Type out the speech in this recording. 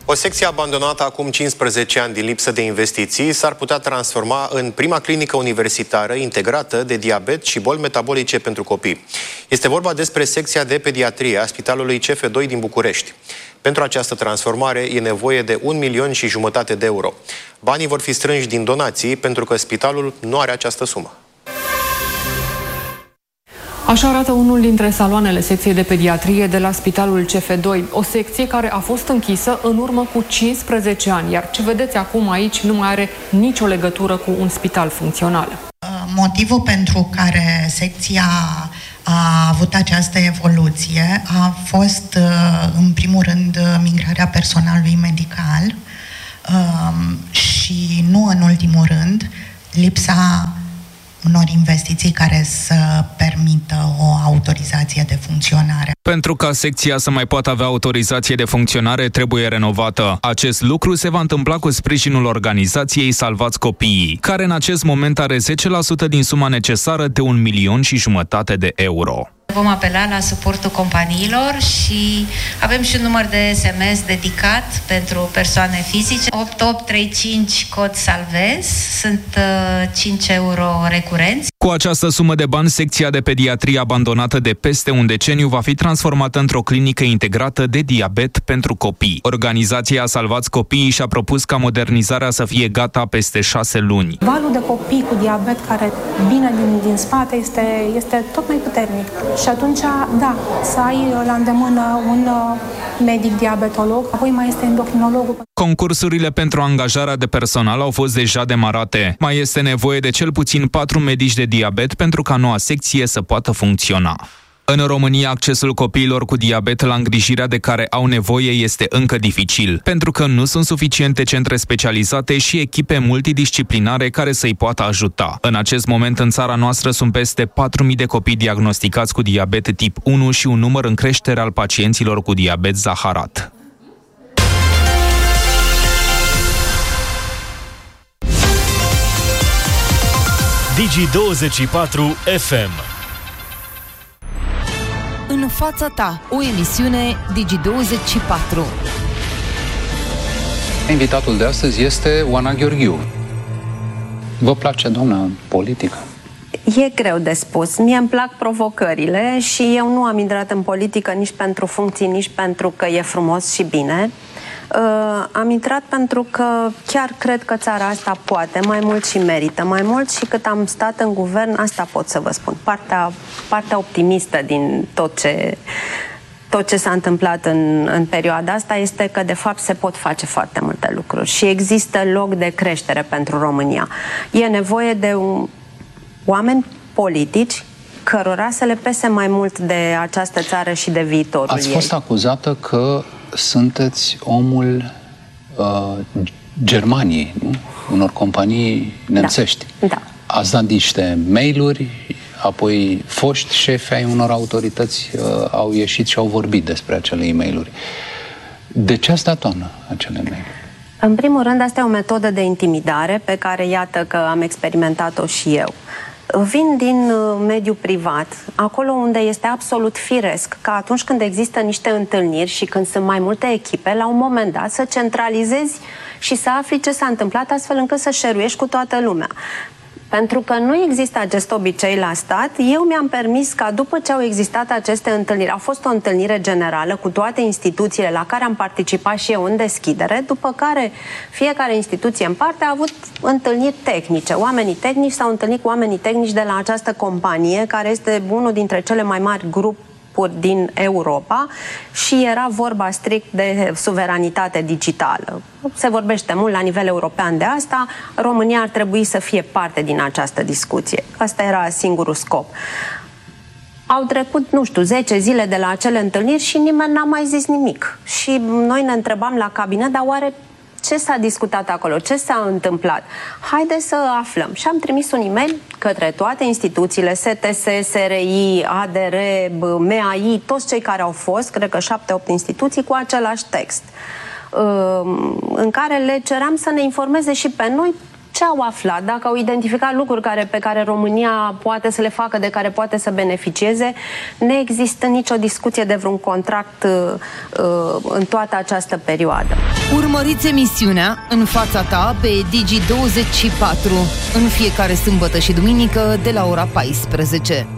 O secție abandonată acum 15 ani din lipsă de investiții s-ar putea transforma în prima clinică universitară integrată de diabet și boli metabolice pentru copii. Este vorba despre secția de pediatrie a Spitalului CF2 din București. Pentru această transformare e nevoie de 1,5 milion de euro. Banii vor fi strânși din donații pentru că spitalul nu are această sumă. Așa arată unul dintre saloanele secției de pediatrie de la Spitalul CF2, o secție care a fost închisă în urmă cu 15 ani, iar ce vedeți acum aici nu mai are nicio legătură cu un spital funcțional. Motivul pentru care secția a avut această evoluție a fost, în primul rând, migrarea personalului medical și, nu în ultimul rând, lipsa unor investiții care să permită o autorizație de funcționare. Pentru ca secția să mai poată avea autorizație de funcționare, trebuie renovată. Acest lucru se va întâmpla cu sprijinul organizației Salvați Copiii, care în acest moment are 10% din suma necesară de 1,5 milion de euro. Vom apela la suportul companiilor și avem și un număr de SMS dedicat pentru persoane fizice. 8835 cod Salvez, sunt 5 euro recurenți. Cu această sumă de bani, secția de pediatrie abandonată de peste un deceniu va fi transformată într-o clinică integrată de diabet pentru copii. Organizația Salvați Copiii și-a propus ca modernizarea să fie gata peste 6 luni. Valul de copii cu diabet care vine din spate este tot mai puternic. Și atunci, da, să ai la îndemână un medic diabetolog, apoi mai este endocrinologul. Concursurile pentru angajarea de personal au fost deja demarate. Mai este nevoie de cel puțin 4 medici de diabet pentru ca noua secție să poată funcționa. În România, accesul copiilor cu diabet la îngrijirea de care au nevoie este încă dificil, pentru că nu sunt suficiente centre specializate și echipe multidisciplinare care să-i poată ajuta. În acest moment, în țara noastră, sunt peste 4.000 de copii diagnosticați cu diabet tip 1 și un număr în creștere al pacienților cu diabet zaharat. Digi24 FM. În fața ta, o emisiune Digi24. Invitatul de astăzi este Oana Gheorghiu. Vă place, doamna, politica? E greu de spus. Mie îmi plac provocările și eu nu am intrat în politică nici pentru funcții, nici pentru că e frumos și bine. Am intrat pentru că chiar cred că țara asta poate mai mult și merită mai mult și cât am stat în guvern, asta pot să vă spun. Partea optimistă din tot ce s-a întâmplat în perioada asta este că de fapt se pot face foarte multe lucruri și există loc de creștere pentru România. E nevoie de oameni politici cărora să le pese mai mult de această țară și de viitorul ei. Ați fost acuzată că sunteți omul Germaniei, nu? Unor companii nemțești. Da. Ați dat niște mail-uri, apoi foști șefi ai unor autorități au ieșit și au vorbit despre acele e-mail-uri. De ce ați dat, doamnă, acele mail-uri? În primul rând, asta e o metodă de intimidare pe care iată că am experimentat-o și eu. Vin din mediul privat, acolo unde este absolut firesc ca atunci când există niște întâlniri și când sunt mai multe echipe, la un moment dat să centralizezi și să afli ce s-a întâmplat astfel încât să șeruiești cu toată lumea. Pentru că nu există acest obicei la stat, eu mi-am permis ca după ce au existat aceste întâlniri, a fost o întâlnire generală cu toate instituțiile la care am participat și eu în deschidere, după care fiecare instituție în parte a avut întâlniri tehnice. Oamenii tehnici s-au întâlnit cu oamenii tehnici de la această companie, care este unul dintre cele mai mari grupuri din Europa și era vorba strict de suveranitate digitală. Se vorbește mult la nivel european de asta, România ar trebui să fie parte din această discuție. Asta era singurul scop. Au trecut, nu știu, 10 zile de la acele întâlniri și nimeni n-a mai zis nimic. Și noi ne întrebam la cabinet, dar oare ce s-a discutat acolo? Ce s-a întâmplat? Haideți să aflăm. Și am trimis un e-mail către toate instituțiile, STS, SRI, ADR, MAI, toți cei care au fost, cred că 7-8 instituții, cu același text, în care le ceream să ne informeze și pe noi ce au aflat, dacă au identificat lucruri pe care România poate să le facă, de care poate să beneficieze. Nu există nicio discuție de vreun contract în toată această perioadă. Urmăriți emisiunea În fața ta pe Digi24 în fiecare sâmbătă și duminică de la ora 14.